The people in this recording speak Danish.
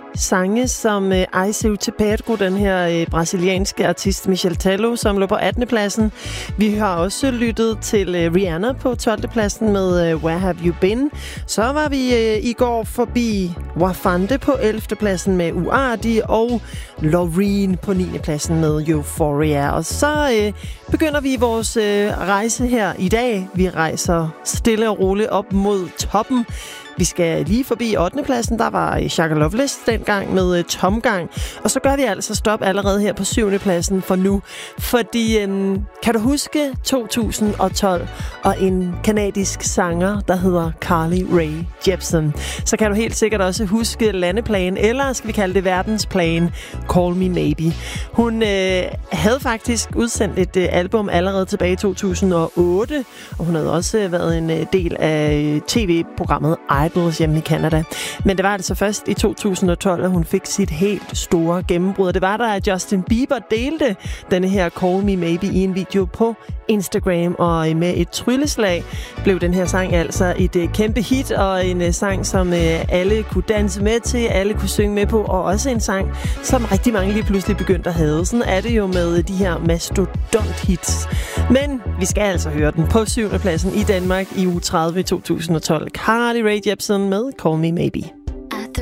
sange som Ai Se Te Perco, den her brasilianske artist Michel Tello, som lå på 18. pladsen. Vi har også lyttet til Rihanna på 12. pladsen med Where Have You Been. Så var vi i går forbi Wafande på 11. pladsen med Uardi, og Loreen på 9. pladsen med Euphoria. Og så begynder vi vores rejse her i dag. Vi rejser stille og roligt op mod toppen. Vi skal lige forbi 8. pladsen. Der var Shaka Loveless dengang med Tomgang. Og så gør vi altså stop allerede her på 7. pladsen for nu. Fordi, kan du huske 2012 og en kanadisk sanger, der hedder Carly Rae Jepsen? Så kan du helt sikkert også huske Landeplan, eller skal vi kalde det Verdensplan, Call Me Maybe. Hun havde faktisk udsendt et album allerede tilbage i 2008, og hun havde også været en del af tv-programmet Idols hjemme i Canada. Men det var altså først i 2012, at hun fik sit helt store gennembrud. Og det var der, at Justin Bieber delte denne her Call Me Maybe i en video på Instagram, og med et trylleslag blev den her sang altså et kæmpe hit, og en sang, som alle kunne danse med til, alle kunne synge med på, og også en sang, som rigtig mange lige pludselig begyndte at have. Sådan er det jo med de her mastodont-hits. Men vi skal altså høre den på 7. pladsen i Danmark i uge 30 i 2012. Carly Rae Jepsen med Call Me Maybe.